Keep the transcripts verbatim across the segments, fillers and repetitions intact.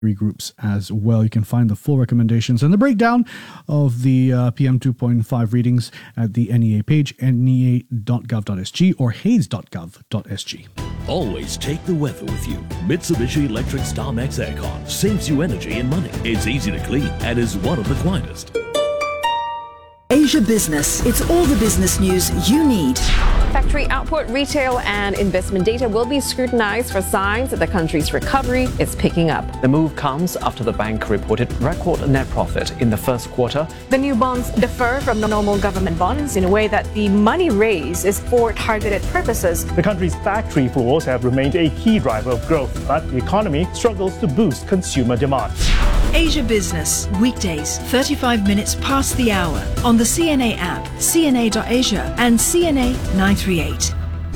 groups as well. You can find the full recommendations and the breakdown of the uh, P M two point five readings at the N E A page, N E A dot gov dot s g or hays dot gov dot s g. Always take the weather with you. Mitsubishi Electric StarMax Aircon saves you energy and money. It's easy to clean and is one of the quietest. Asia Business. It's all the business news you need. Factory output, retail and investment data will be scrutinized for signs that the country's recovery is picking up. The move comes after the bank reported record net profit in the first quarter. The new bonds differ from the normal government bonds in a way that the money raised is for targeted purposes. The country's factory floors have remained a key driver of growth, but the economy struggles to boost consumer demand. Asia Business, weekdays, thirty-five minutes past the hour on the C N A app, C N A dot asia and C N A nine three eight.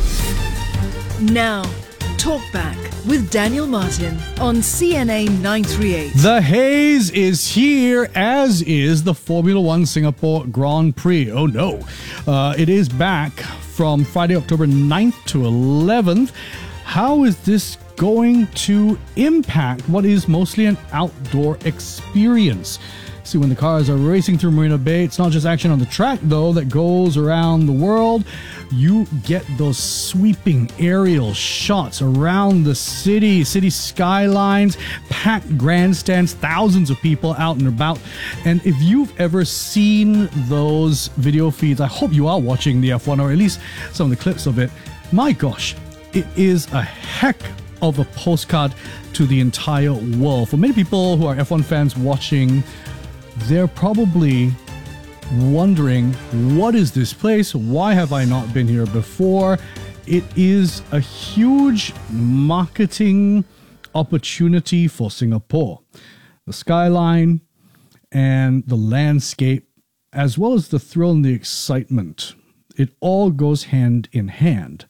Now, Talkback with Daniel Martin on C N A nine three eight. The haze is here, as is the Formula One Singapore Grand Prix. Oh no. Uh, it is back from Friday, October ninth to eleventh. How is this going to impact what is mostly an outdoor experience? See, when the cars are racing through Marina Bay, it's not just action on the track, though, that goes around the world. You get those sweeping aerial shots around the city, city skylines, packed grandstands, thousands of people out and about. And if you've ever seen those video feeds, I hope you are watching the F one, or at least some of the clips of it. My gosh, it is a heck of a postcard to the entire world. For many people who are F one fans watching, they're probably wondering, what is this place? Why have I not been here before? It is a huge marketing opportunity for Singapore. The skyline and the landscape, as well as the thrill and the excitement, it all goes hand in hand.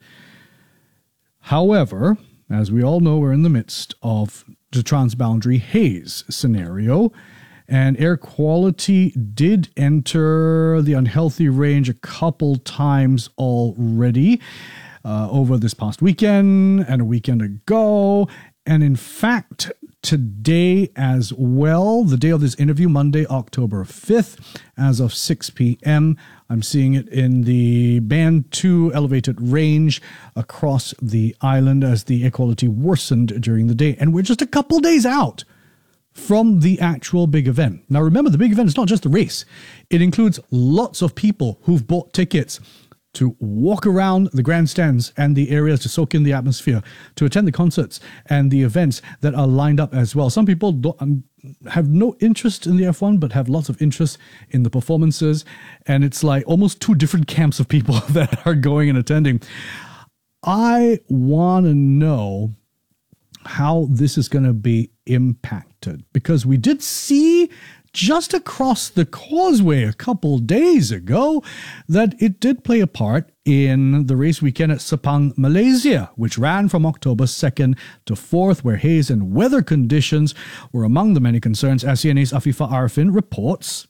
However, as we all know, we're in the midst of the transboundary haze scenario, and air quality did enter the unhealthy range a couple times already uh, over this past weekend and a weekend ago. And in fact, today as well, the day of this interview, Monday, October fifth, as of six p.m., I'm seeing it in the band two elevated range across the island as the air quality worsened during the day. And we're just a couple days out from the actual big event. Now remember, the big event is not just the race. It includes lots of people who've bought tickets to walk around the grandstands and the areas to soak in the atmosphere, to attend the concerts and the events that are lined up as well. Some people don't, um, have no interest in the F one, but have lots of interest in the performances. And it's like almost two different camps of people that are going and attending. I want to know how this is going to be impacted, because we did see just across the causeway a couple days ago that it did play a part in the race weekend at Sepang, Malaysia, which ran from October second to fourth, where haze and weather conditions were among the many concerns. S C N A's Afifa Arifin reports.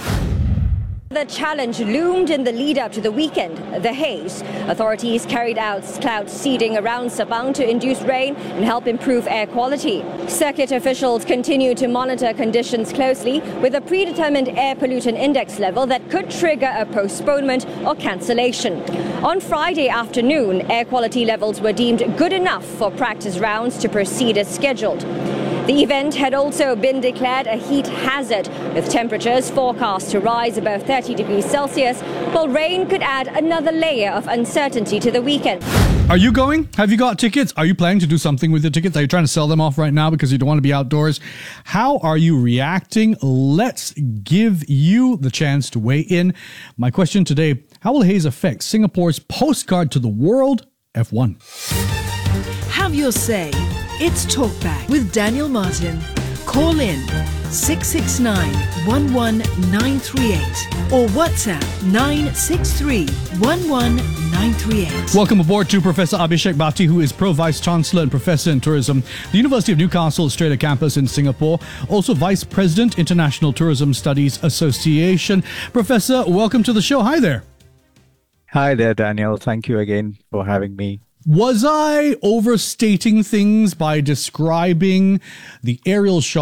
The challenge loomed in the lead-up to the weekend, the haze. Authorities carried out cloud seeding around Sepang to induce rain and help improve air quality. Circuit officials continue to monitor conditions closely with a predetermined air pollutant index level that could trigger a postponement or cancellation. On Friday afternoon, air quality levels were deemed good enough for practice rounds to proceed as scheduled. The event had also been declared a heat hazard, with temperatures forecast to rise above thirty degrees Celsius, while rain could add another layer of uncertainty to the weekend. Are you going? Have you got tickets? Are you planning to do something with your tickets? Are you trying to sell them off right now because you don't want to be outdoors? How are you reacting? Let's give you the chance to weigh in. My question today, how will haze affect Singapore's postcard to the world, F one? Have your say. It's Talkback with Daniel Martin. Call in six six nine, one one nine three eight or WhatsApp nine six three, one one nine three eight. Welcome aboard to Professor Abhishek Bhatti, who is Pro Vice Chancellor and Professor in Tourism, the University of Newcastle Australia campus in Singapore, also Vice President, International Tourism Studies Association. Professor, welcome to the show. Hi there. Hi there, Daniel. Thank you again for having me. Was I overstating things by describing the aerial shot